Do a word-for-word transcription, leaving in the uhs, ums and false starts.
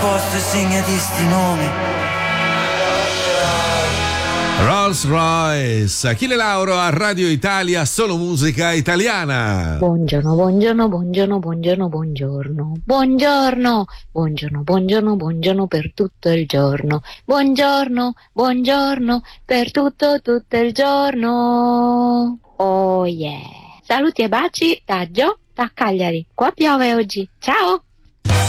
Posto e segnati sti nomi. Rolls Royce, Achille Lauro a Radio Italia, solo musica italiana. Buongiorno, buongiorno, buongiorno, buongiorno, buongiorno. Buongiorno, buongiorno, buongiorno, buongiorno per tutto il giorno. Buongiorno, buongiorno per tutto, tutto il giorno. Oh yeah. Saluti e baci da Gio, da Cagliari. Qua piove oggi. Ciao!